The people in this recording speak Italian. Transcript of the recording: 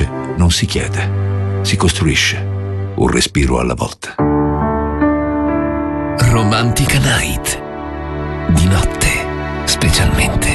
non si chiede, si costruisce, un respiro alla volta. Romantica Night. Di notte, specialmente.